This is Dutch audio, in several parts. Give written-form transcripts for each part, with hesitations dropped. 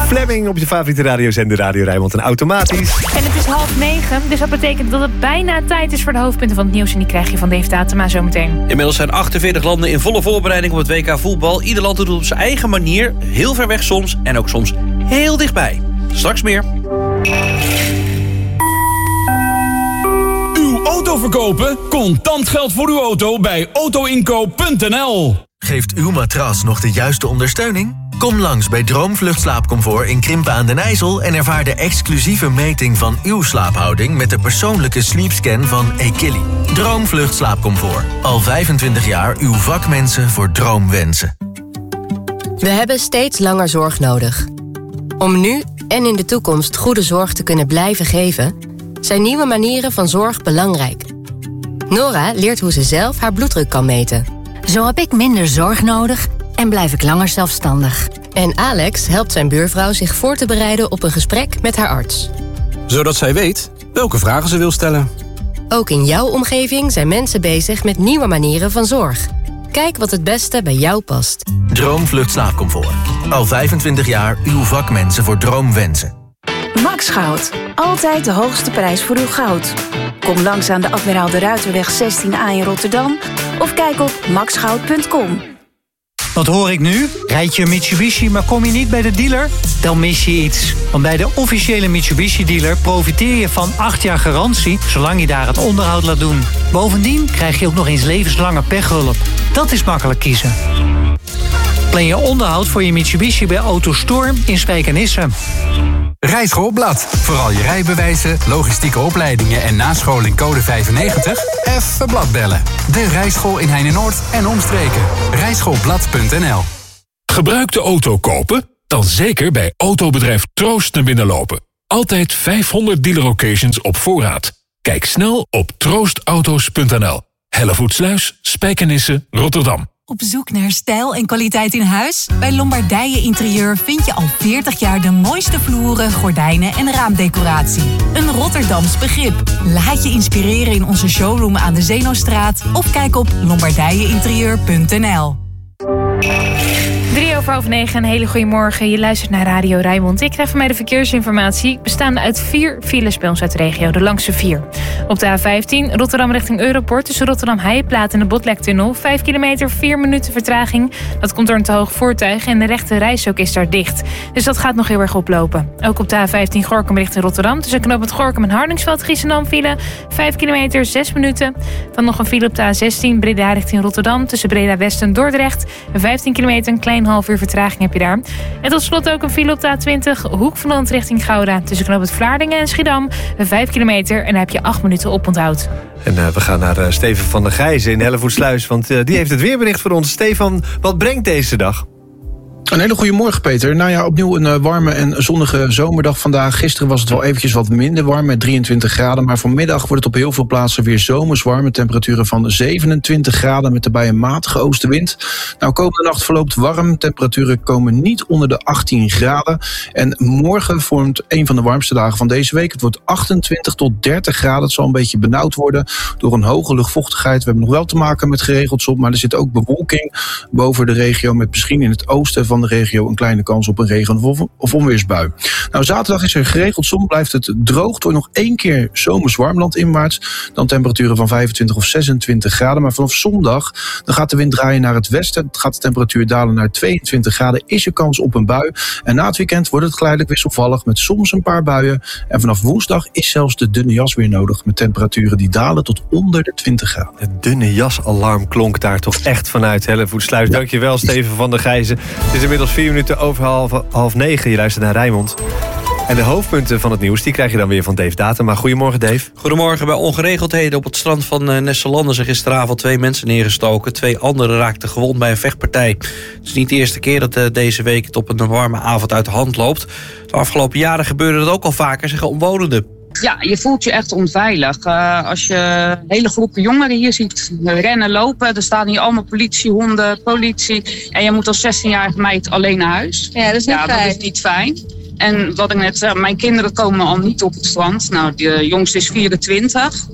Fleming op je favoriete radiozender Radio Rijnmond en automatisch. En het is 8:30, dus dat betekent dat het bijna tijd is voor de hoofdpunten van het nieuws. En die krijg je van Dave Datema zometeen. Inmiddels zijn 48 landen in volle voorbereiding op het WK voetbal. Ieder land doet het op zijn eigen manier. Heel ver weg soms en ook soms heel dichtbij. Straks meer. Uw auto verkopen? Contant geld voor uw auto bij autoinkoop.nl. Geeft uw matras nog de juiste ondersteuning? Kom langs bij Droomvlucht Slaapcomfort in Krimpen aan den IJssel... en ervaar de exclusieve meting van uw slaaphouding... met de persoonlijke sleepscan van Ekili. Droomvlucht Slaapcomfort. Al 25 jaar uw vakmensen voor droomwensen. We hebben steeds langer zorg nodig. Om nu en in de toekomst goede zorg te kunnen blijven geven... zijn nieuwe manieren van zorg belangrijk. Nora leert hoe ze zelf haar bloeddruk kan meten. Zo heb ik minder zorg nodig en blijf ik langer zelfstandig. En Alex helpt zijn buurvrouw zich voor te bereiden op een gesprek met haar arts. Zodat zij weet welke vragen ze wil stellen. Ook in jouw omgeving zijn mensen bezig met nieuwe manieren van zorg. Kijk wat het beste bij jou past. Droomvlucht Slaapcomfort. Al 25 jaar uw vakmensen voor droomwensen. Max Goud. Altijd de hoogste prijs voor uw goud. Kom langs aan de Admiraal de Ruiterweg 16A in Rotterdam... of kijk op maxgoud.com. Wat hoor ik nu? Rijd je een Mitsubishi, maar kom je niet bij de dealer? Dan mis je iets. Want bij de officiële Mitsubishi-dealer profiteer je van 8 jaar garantie... zolang je daar het onderhoud laat doen. Bovendien krijg je ook nog eens levenslange pechhulp. Dat is makkelijk kiezen. Plan je onderhoud voor je Mitsubishi bij AutoStorm in Spijkenisse. Rijschoolblad. Vooral je rijbewijzen, logistieke opleidingen en nascholing code 95? Even blad bellen. De rijschool in Heine-Noord en omstreken. Rijschoolblad.nl. Gebruikte auto kopen? Dan zeker bij autobedrijf Troost naar binnen lopen. Altijd 500 dealer occasions op voorraad. Kijk snel op troostauto's.nl. Hellevoetsluis, Spijkenisse, Rotterdam. Op zoek naar stijl en kwaliteit in huis? Bij Lombardije Interieur vind je al 40 jaar de mooiste vloeren, gordijnen en raamdecoratie. Een Rotterdams begrip. Laat je inspireren in onze showroom aan de Zeenostraat of kijk op lombardijeinterieur.nl. 9:03, een hele goede morgen. Je luistert naar Radio Rijnmond. Ik krijg van mij de verkeersinformatie. Bestaande uit 4 files bij ons uit de regio, de langste 4. Op de A15, Rotterdam richting Europort... tussen Rotterdam-Heijeplaat en de Botlektunnel. 5 kilometer, 4 minuten vertraging. Dat komt door een te hoog voertuig en de rechte rijstrook is daar dicht. Dus dat gaat nog heel erg oplopen. Ook op de A15 Gorinchem richting Rotterdam... tussen knooppunt Gorinchem en Hardingsveld-Giessendam file. 5 kilometer, 6 minuten. Dan nog een file op de A16 Breda richting Rotterdam... tussen Breda-West en Dordrecht. 15 kilometer, een klein half uur vertraging heb je daar. En tot slot ook een file op de A20 Hoek van Holland richting Gouda. Tussen knooppunt Vlaardingen en Schiedam. 5 kilometer en daar heb je 8 minuten oponthoud. En we gaan naar Stefan van der Gijzen in Hellevoetsluis. Want die heeft het weerbericht voor ons. Stefan, wat brengt deze dag? Een hele goede morgen, Peter. Nou ja, opnieuw een warme en zonnige zomerdag vandaag. Gisteren was het wel eventjes wat minder warm met 23 graden. Maar vanmiddag wordt het op heel veel plaatsen weer zomers warm. Met temperaturen van 27 graden met daarbij een matige oostenwind. Nou, komende nacht verloopt warm. Temperaturen komen niet onder de 18 graden. En morgen vormt een van de warmste dagen van deze week. Het wordt 28 tot 30 graden. Het zal een beetje benauwd worden door een hoge luchtvochtigheid. We hebben nog wel te maken met geregeld zon. Maar er zit ook bewolking boven de regio. Met misschien in het oosten van de regio een kleine kans op een regen- of onweersbui. Nou, zaterdag is er geregeld zon, blijft het droog door nog 1 keer zomers warmland inwaarts. Dan temperaturen van 25 of 26 graden. Maar vanaf zondag dan gaat de wind draaien naar het westen. Gaat de temperatuur dalen naar 22 graden. Is er kans op een bui. En na het weekend wordt het geleidelijk wisselvallig met soms een paar buien. En vanaf woensdag is zelfs de dunne jas weer nodig. Met temperaturen die dalen tot onder de 20 graden. Het dunne jasalarm klonk daar toch echt vanuit Hellevoetsluis. Ja. Dankjewel, Steven van der Gijzen. Het is inmiddels 4 minuten over half 9. Je luistert naar Rijnmond. En de hoofdpunten van het nieuws die krijg je dan weer van Dave Datema. Goedemorgen, Dave. Goedemorgen. Bij ongeregeldheden op het strand van Nesselanden zijn gisteravond 2 mensen neergestoken. 2 anderen raakten gewond bij een vechtpartij. Het is niet de eerste keer dat deze week het op een warme avond uit de hand loopt. De afgelopen jaren gebeurde dat ook al vaker, zeggen omwonenden. Ja, je voelt je echt onveilig. Als je hele groepen jongeren hier ziet rennen, lopen. Er staan hier allemaal politiehonden, politie. En je moet als 16-jarige meid alleen naar huis. Ja, dat is niet fijn. Dat is niet fijn. En wat ik net zei, mijn kinderen komen al niet op het strand. Nou, de jongste is 24.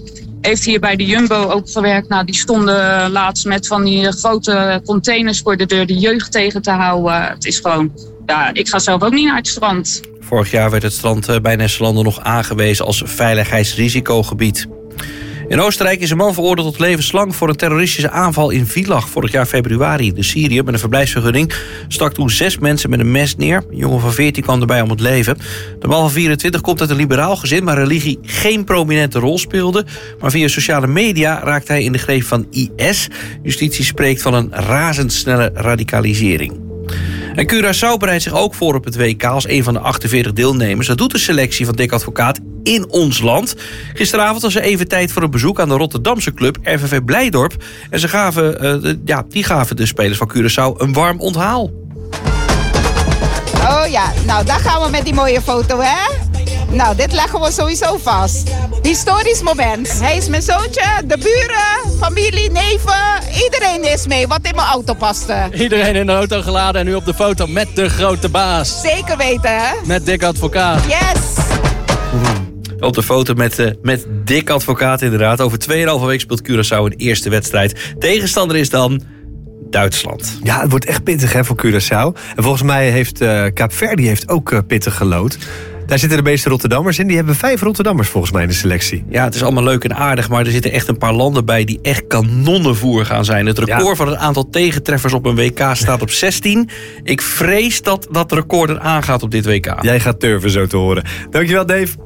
heeft hier bij de Jumbo ook gewerkt. Nou, die stonden laatst met van die grote containers voor de deur de jeugd tegen te houden. Het is gewoon, ja, ik ga zelf ook niet naar het strand. Vorig jaar werd het strand bij Nesselanden nog aangewezen als veiligheidsrisicogebied. In Oostenrijk is een man veroordeeld tot levenslang voor een terroristische aanval in Villach vorig jaar februari. De Syriër met een verblijfsvergunning stak toen 6 mensen met een mes neer. Een jongen van 14 kwam erbij om het leven. De man van 24 komt uit een liberaal gezin waar religie geen prominente rol speelde. Maar via sociale media raakte hij in de greep van IS. Justitie spreekt van een razendsnelle radicalisering. En Curaçao bereidt zich ook voor op het WK als een van de 48 deelnemers. Dat doet de selectie van Dick Advocaat in ons land. Gisteravond was er even tijd voor een bezoek aan de Rotterdamse club RVV Blijdorp. En die gaven de spelers van Curaçao een warm onthaal. Oh ja, nou daar gaan we met die mooie foto, hè? Nou, dit leggen we sowieso vast. Historisch moment. Hij is mijn zoontje, de buren, familie, neven. Iedereen is mee, wat in mijn auto paste. Iedereen in de auto geladen en nu op de foto met de grote baas. Zeker weten, hè? Met Dick Advocaat. Yes! Op de foto met Dick Advocaat inderdaad. Over 2,5 week speelt Curaçao een eerste wedstrijd. Tegenstander is dan Duitsland. Ja, het wordt echt pittig hè, voor Curaçao. En volgens mij heeft Kaapverdi ook pittig gelood. Daar zitten de meeste Rotterdammers in. Die hebben 5 Rotterdammers volgens mij in de selectie. Ja, het is allemaal leuk en aardig, maar er zitten echt een paar landen bij die echt kanonnenvoer gaan zijn. Het record van het aantal tegentreffers op een WK staat op 16. Ik vrees dat dat record er aangaat op dit WK. Jij gaat turven zo te horen. Dankjewel, Dave.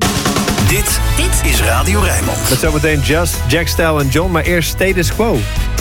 Dit is Radio Rijnmond. Met zometeen Just, Jack Style en John, maar eerst Status Quo.